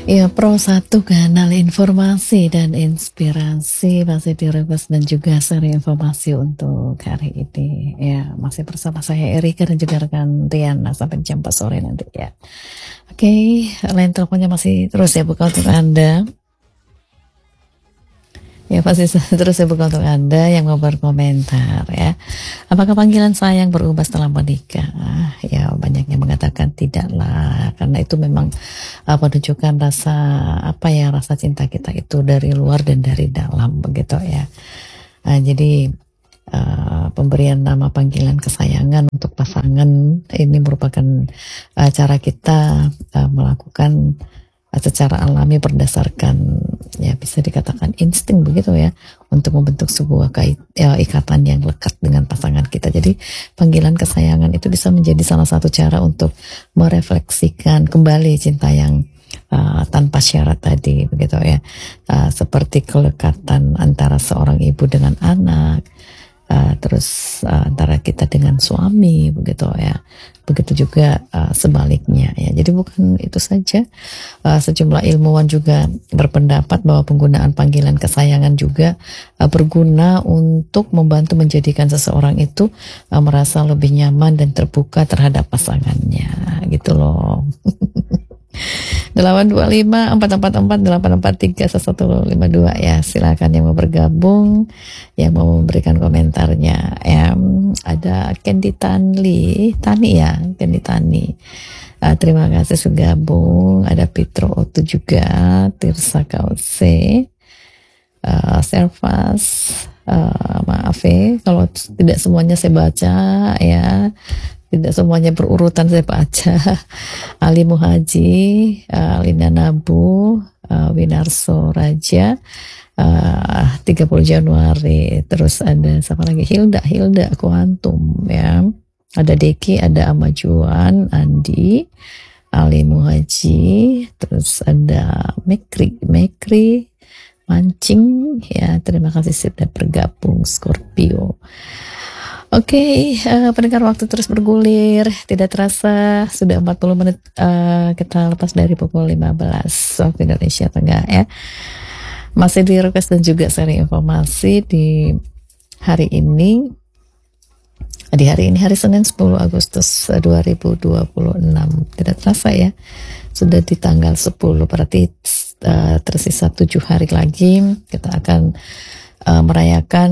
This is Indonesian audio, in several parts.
Ya, Pro satu kanal informasi dan inspirasi masih direquest dan juga seri informasi untuk hari ini. Ya, masih bersama saya Erika dan juga rekan Riana sampai jam 4 sore nanti ya. Oke, line teleponnya masih terus ya buka untuk Anda. Ya pasti terus saya buka untuk Anda yang mau berkomentar ya. Apakah panggilan sayang berubah setelah menikah? Ya banyak yang mengatakan tidaklah, karena itu memang menunjukkan rasa rasa cinta kita itu dari luar dan dari dalam begitu ya. Jadi pemberian nama panggilan kesayangan untuk pasangan ini merupakan cara kita melakukan secara alami berdasarkan ya bisa dikatakan insting begitu ya, untuk membentuk sebuah ikatan yang lekat dengan pasangan kita. Jadi panggilan kesayangan itu bisa menjadi salah satu cara untuk merefleksikan kembali cinta yang tanpa syarat tadi begitu ya. Seperti kelekatan antara seorang ibu dengan anak, terus antara kita dengan suami begitu ya. Begitu juga sebaliknya ya. Jadi bukan itu saja, sejumlah ilmuwan juga berpendapat bahwa penggunaan panggilan kesayangan juga berguna untuk membantu menjadikan seseorang itu merasa lebih nyaman dan terbuka terhadap pasangannya gitu loh. 825-444-843-1152 ya, silakan yang mau bergabung, yang mau memberikan komentarnya. Ada Candy Tani ya, Candy Tani. Terima kasih sudah gabung. Ada Pitro Otu juga, Tirsa Kause, Servas. Maaf ya kalau tidak semuanya saya baca ya. Tidak semuanya berurutan saya baca. Ali Muhaji, Linda Nabu, Winarso Raja, 30 Januari. Terus ada siapa lagi? Hilda Kuantum ya. Ada Deki, ada Amajuan, Andi, Ali Muhaji, terus ada Mekri Mancing ya. Terima kasih sudah bergabung Scorpio. Oke, pendengar, waktu terus bergulir. Tidak terasa sudah 40 menit kita lepas dari pukul 15 waktu Indonesia Tengah ya. Masih di request dan juga seri informasi di hari ini. Di hari ini hari Senin 10 Agustus 2026. Tidak terasa ya, sudah di tanggal 10, berarti tersisa 7 hari lagi kita akan merayakan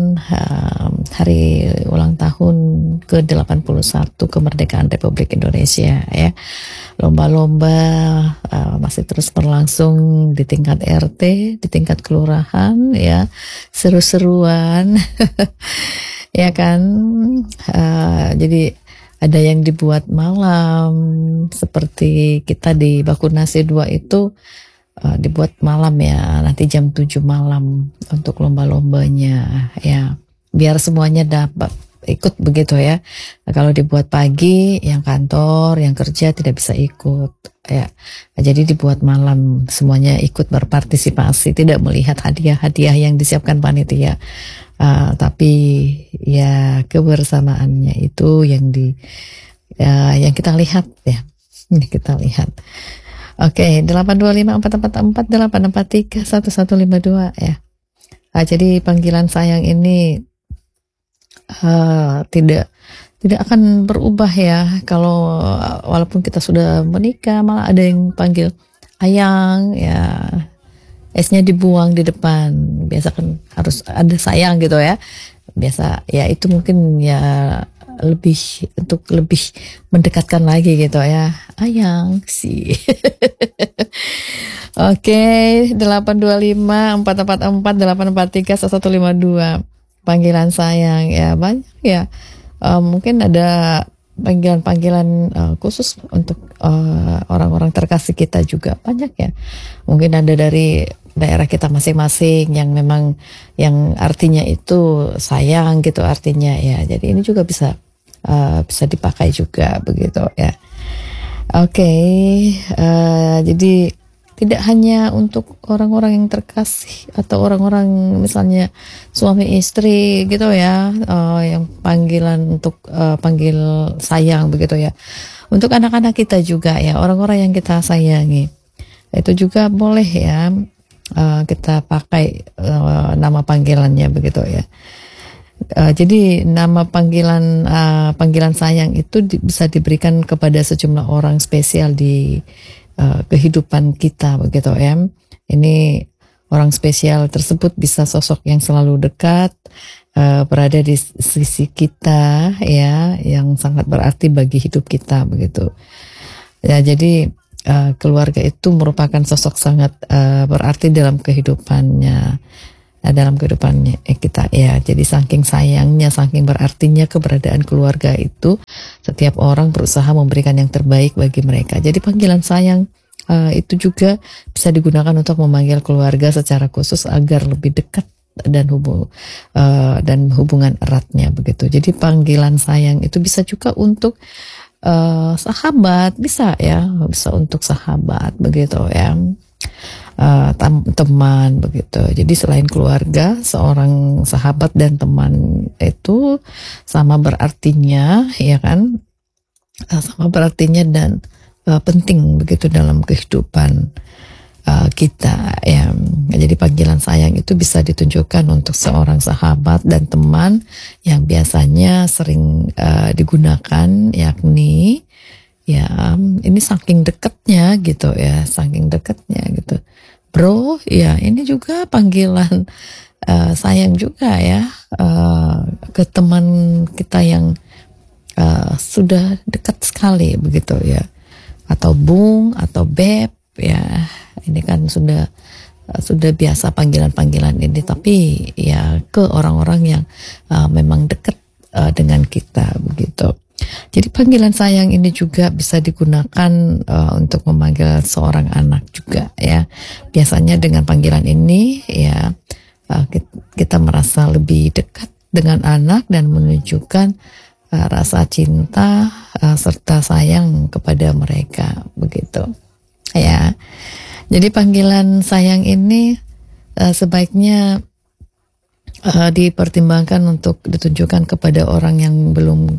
hari ulang tahun ke-81 kemerdekaan Republik Indonesia ya. Lomba-lomba masih terus berlangsung di tingkat RT, di tingkat kelurahan ya, seru-seruan ya kan. Jadi ada yang dibuat malam, seperti kita di Bakunasi 2 itu dibuat malam ya, nanti jam 7 malam untuk lomba-lombanya ya, biar semuanya dapat ikut begitu ya. Kalau dibuat pagi, yang kantor, yang kerja tidak bisa ikut ya. Jadi dibuat malam, semuanya ikut berpartisipasi, tidak melihat hadiah-hadiah yang disiapkan panitia, tapi ya kebersamaannya itu yang kita lihat ya, kita lihat. Oke, 825-444-843-1152 ya. Jadi panggilan sayang ini tidak akan berubah ya, kalau walaupun kita sudah menikah, malah ada yang panggil ayang ya. S-nya dibuang di depan. Biasa kan harus ada sayang gitu ya. Biasa ya, itu mungkin ya untuk lebih mendekatkan lagi gitu ya, ayang sih. Oke, 825-444-843-1152 panggilan sayang ya, banyak ya. Mungkin ada panggilan-panggilan khusus untuk orang-orang terkasih kita juga banyak ya. Mungkin ada dari daerah kita masing-masing yang memang yang artinya itu sayang gitu artinya ya. Jadi ini juga bisa dipakai juga begitu ya. Oke, jadi tidak hanya untuk orang-orang yang terkasih atau orang-orang misalnya suami istri gitu ya, yang panggilan untuk panggil sayang begitu ya. Untuk anak-anak kita juga ya, orang-orang yang kita sayangi itu juga boleh ya, kita pakai nama panggilannya begitu ya. Jadi nama panggilan sayang itu bisa diberikan kepada sejumlah orang spesial di kehidupan kita begitu ya. Ini orang spesial tersebut bisa sosok yang selalu dekat, berada di sisi kita ya, yang sangat berarti bagi hidup kita begitu. Ya, jadi keluarga itu merupakan sosok sangat berarti dalam kehidupannya. Dalam kehidupannya kita ya. Jadi saking sayangnya, saking berartinya keberadaan keluarga itu, setiap orang berusaha memberikan yang terbaik bagi mereka. Jadi panggilan sayang itu juga bisa digunakan untuk memanggil keluarga secara khusus agar lebih dekat dan hubungan eratnya begitu. Jadi panggilan sayang itu bisa juga untuk sahabat, bisa ya, bisa untuk sahabat begitu ya. Teman begitu. Jadi selain keluarga, seorang sahabat dan teman itu sama berartinya ya kan, sama berartinya dan penting begitu dalam kehidupan kita ya. Jadi panggilan sayang itu bisa ditunjukkan untuk seorang sahabat dan teman yang biasanya sering digunakan, yakni ya ini saking dekatnya gitu ya, saking dekatnya gitu. Bro, ya ini juga panggilan sayang juga ya, ke teman kita yang sudah dekat sekali begitu ya. Atau Bung, atau Beb ya. Ini kan sudah biasa panggilan-panggilan ini, tapi ya ke orang-orang yang memang dekat dengan kita begitu. Jadi panggilan sayang ini juga bisa digunakan untuk memanggil seorang anak juga ya. Biasanya dengan panggilan ini ya kita merasa lebih dekat dengan anak dan menunjukkan rasa cinta serta sayang kepada mereka begitu ya. Jadi panggilan sayang ini sebaiknya dipertimbangkan untuk ditunjukkan kepada orang yang belum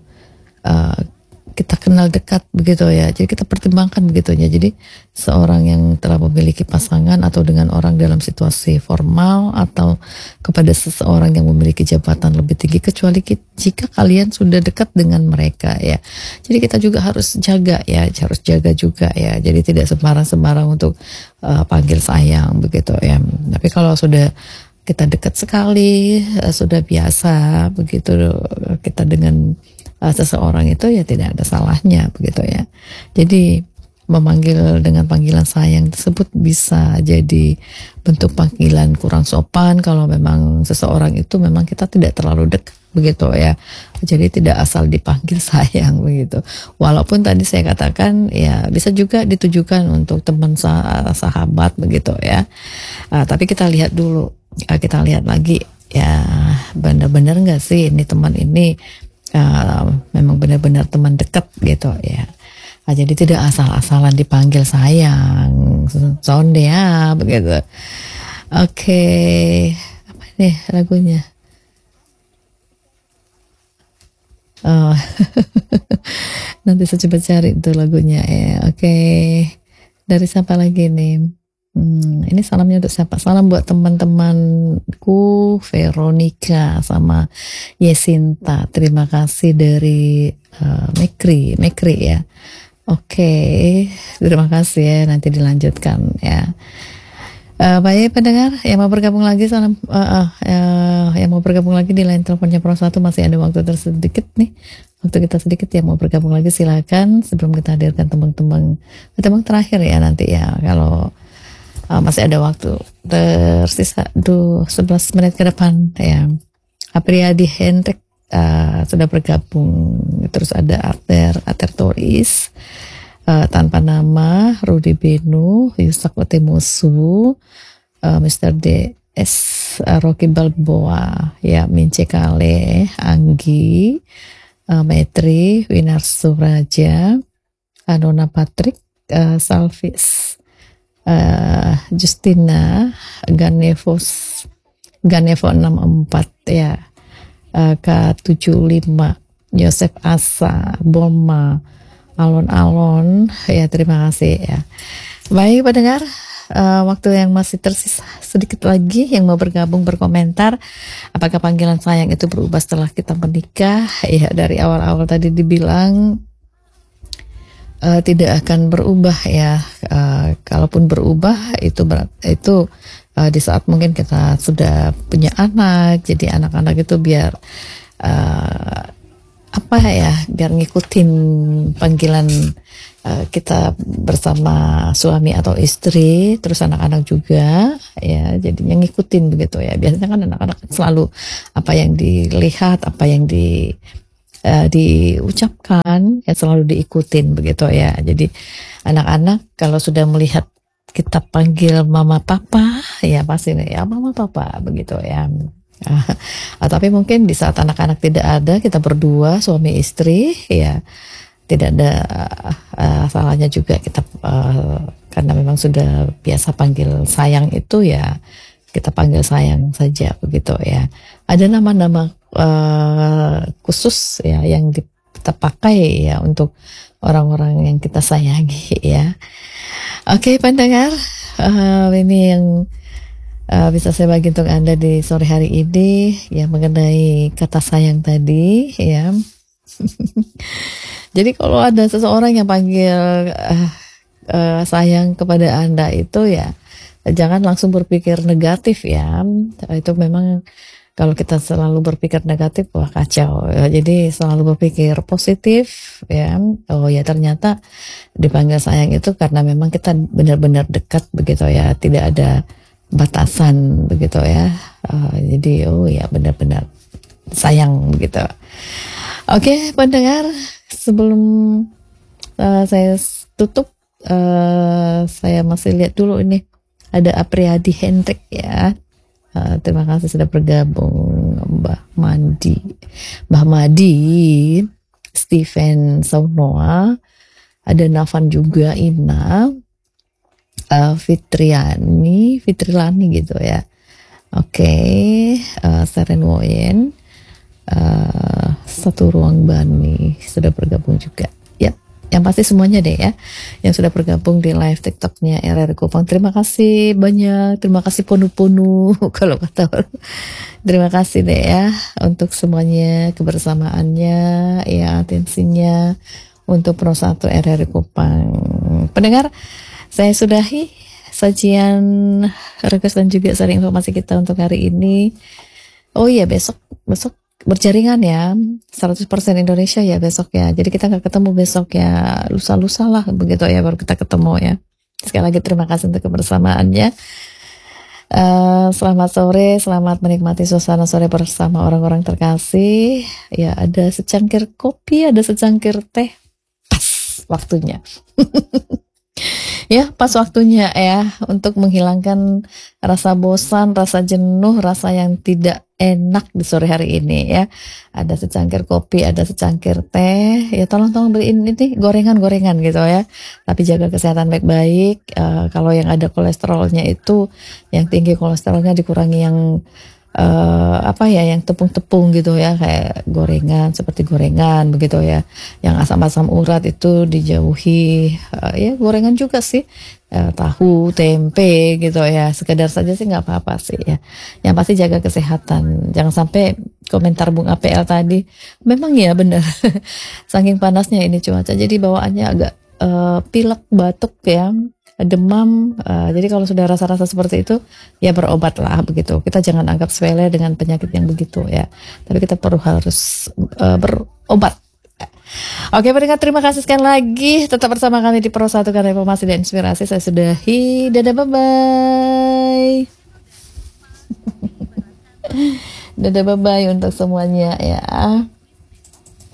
kita kenal dekat begitu ya. Jadi kita pertimbangkan begitu ya. Jadi seorang yang telah memiliki pasangan atau dengan orang dalam situasi formal atau kepada seseorang yang memiliki jabatan lebih tinggi, kecuali jika kalian sudah dekat dengan mereka ya. Jadi kita juga harus jaga ya, harus jaga juga ya. Jadi tidak sembarang-sembarang untuk panggil sayang begitu ya. Tapi kalau sudah kita dekat sekali, sudah biasa begitu kita dengan seseorang itu ya tidak ada salahnya begitu ya. Jadi memanggil dengan panggilan sayang tersebut bisa jadi bentuk panggilan kurang sopan kalau memang seseorang itu memang kita tidak terlalu dekat begitu ya. Jadi tidak asal dipanggil sayang begitu. Walaupun tadi saya katakan ya bisa juga ditujukan untuk teman sahabat begitu ya. Tapi kita lihat dulu, kita lihat lagi ya, benar-benar nggak sih ini teman ini memang benar-benar teman dekat gitu ya. Jadi tidak asal-asalan dipanggil sayang, sonde ya begitu. Oke, apa nih lagunya? Oh, nanti saya coba cari tuh lagunya ya. Oke, dari siapa lagi nih? Ini salamnya untuk siapa? Salam buat teman-temanku Veronica sama Yesinta. Terima kasih dari Mekri ya. Oke, terima kasih ya. Nanti dilanjutkan ya. Baik pendengar yang mau bergabung lagi, salam yang mau bergabung lagi di line teleponnya Pro 1, masih ada waktu sedikit nih. Waktu kita sedikit ya, mau bergabung lagi silakan sebelum kita hadirkan tembang terakhir ya nanti ya, kalau masih ada waktu tersisa 11 menit ke depan ya. Apriyadi Hendrik sudah bergabung, terus ada Arter Toris, tanpa nama, Rudi Benu, Yusak Otemusu, Mr. DS, Rocky Balboa, ya, Mince Kale, Anggi, Metri, Winar Suraja, Nona Patrick, Salvis, Justina, Ganevo 64 ya, K75, Yosef Asa, Boma, Alon-alon ya, terima kasih ya. Baik pendengar, waktu yang masih tersisa sedikit lagi yang mau bergabung berkomentar, apakah panggilan sayang itu berubah setelah kita menikah? Ya dari awal-awal tadi dibilang tidak akan berubah ya. Kalaupun berubah itu di saat mungkin kita sudah punya anak, jadi anak-anak itu biar uh, apa ya, biar ngikutin panggilan kita bersama suami atau istri, terus anak-anak juga ya, jadinya ngikutin begitu ya. Biasanya kan anak-anak selalu apa yang dilihat, apa yang diucapkan ya selalu diikutin begitu ya. Jadi anak-anak kalau sudah melihat kita panggil mama papa ya pasti nih ya mama papa begitu ya. Tapi mungkin di saat anak-anak tidak ada, kita berdua suami istri ya tidak ada salahnya juga kita karena memang sudah biasa panggil sayang itu ya kita panggil sayang saja begitu ya. Ada nama-nama khusus ya yang kita pakai ya untuk orang-orang yang kita sayangi ya. Oke pendengar, ini yang bisa saya bagi untuk Anda di sore hari ini ya mengenai kata sayang tadi ya. Jadi kalau ada seseorang yang panggil sayang kepada Anda itu ya jangan langsung berpikir negatif ya. Itu memang kalau kita selalu berpikir negatif wah kacau ya. Jadi selalu berpikir positif ya. Oh ya ternyata dipanggil sayang itu karena memang kita benar-benar dekat begitu ya. Tidak ada batasan begitu ya. Jadi oh ya benar-benar sayang begitu. Oke pendengar, sebelum saya tutup, saya masih lihat dulu ini ada Apriyadi Hendrik ya. Terima kasih sudah bergabung Mbah Madi, Steven Saunoa, ada Navan juga, Ina, Fitrilani gitu ya. Oke, Seren Woyen, Satu Ruang Bani sudah bergabung juga. Ya, yang pasti semuanya deh ya yang sudah bergabung di live TikToknya RRI Kupang. Terima kasih banyak, terima kasih ponu-ponu kalau kata orang. Terima kasih deh ya untuk semuanya kebersamaannya, ya atensinya untuk Pro 1 RRI Kupang. Pendengar, saya sudahi sajian request dan juga sharing informasi kita untuk hari ini. Oh iya besok berjaringan ya 100% Indonesia ya besok ya. Jadi kita nggak ketemu besok ya, lusa-lusa lah begitu ya baru kita ketemu ya. Sekali lagi terima kasih untuk kebersamaannya. Selamat sore, selamat menikmati suasana sore bersama orang-orang terkasih. Ya ada secangkir kopi, ada secangkir teh, pas waktunya. Ya pas waktunya ya untuk menghilangkan rasa bosan, rasa jenuh, rasa yang tidak enak di sore hari ini ya. Ada secangkir kopi, ada secangkir teh, ya tolong beliin ini gorengan-gorengan gitu ya. Tapi jaga kesehatan baik-baik. Kalau yang ada kolesterolnya itu, yang tinggi kolesterolnya dikurangi yang yang tepung-tepung gitu ya, kayak gorengan seperti gorengan begitu ya. Yang asam-asam urat itu dijauhi, ya gorengan juga sih, tahu, tempe gitu ya, sekedar saja sih nggak apa-apa sih ya. Yang pasti jaga kesehatan, jangan sampai komentar Bung APL tadi, memang ya benar saking panasnya ini cuaca jadi bawaannya agak pilek, batuk ya, demam. Jadi kalau sudah rasa-rasa seperti itu ya berobat lah begitu. Kita jangan anggap sepele dengan penyakit yang begitu ya, tapi kita perlu harus berobat. Oke pendengar, terima kasih sekali lagi tetap bersama kami di Pro 1 karena informasi dan inspirasi. Saya sudahi, dadah, bye bye. Dadah, bye bye untuk semuanya ya.